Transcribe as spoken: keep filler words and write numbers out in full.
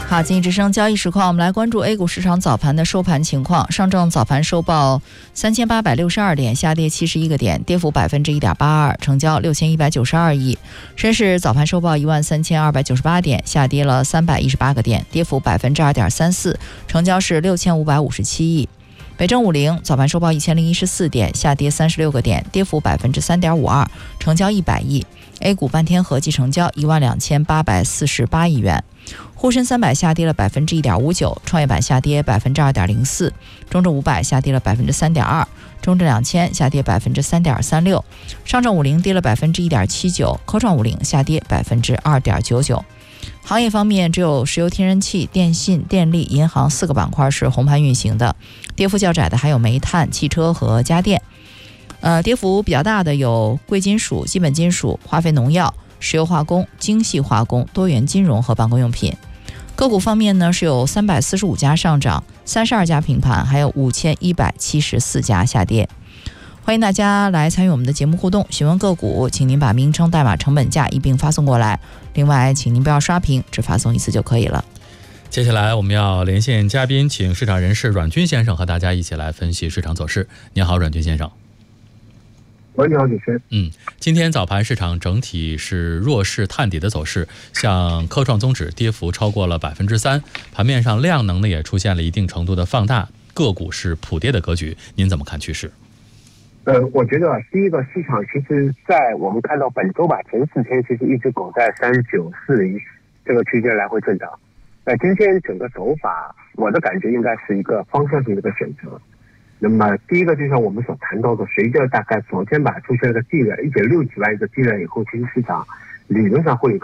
好，经济之声交易实况，我们来关注 A 股市场早盘的收盘情况。上证早盘收报三千八百六十二点，下跌七十一个点，跌幅百分之一点八二，成交六千一百九十二亿。深市早盘收报一万三千二百九十八点，下跌了三百一十八个点，跌幅百分之二点三四，成交是六千五百五十七亿。北证五零早盘收报一千零一十四点，下跌三十六个点，跌幅百分之三点五二，成交一百亿。A 股半天合计成交一万两千八百四十八亿元。沪深三百下跌了百分之一点五九，创业板下跌百分之二点零四，中证五百下跌了百分之三点二，中证两千下跌百分之三点三六，上证五零跌了百分之一点七九，科创五零下跌百分之二点九九。行业方面，只有石油、天然气、电信、电力、银行四个板块是红盘运行的，跌幅较窄的还有煤炭、汽车和家电。呃，跌幅比较大的有贵金属、基本金属、化肥、农药、石油化工、精细化工、多元金融和办公用品。个股方面呢，是有三百四十五家上涨，三十二家平盘，还有五千一百七十四家下跌。欢迎大家来参与我们的节目互动，询问个股，请您把名称、代码、成本价一并发送过来。另外，请您不要刷屏，只发送一次就可以了。 接下来我们要连线嘉宾，请市场人士阮军先生和大家一起来分析市场走势。你好，阮军先生。 喂，你好，主持人。 嗯，今天早盘市场整体是弱势探底的走势，像科创综指跌幅超过了百分之三，盘面上量能呢也出现了一定程度的放大，个股是普跌的格局，您怎么看趋势？ 呃，我觉得第一个市场其实在我们看到本周吧，前四天其实一直拱在三九四零这个区间来回震荡。那今天整个走法，我的感觉应该是一个方向性的一个选择。那么第一个就像我们所谈到的，随着大概昨天吧出现了个地缘一点六几万一个地缘以后，其实市场理论上会有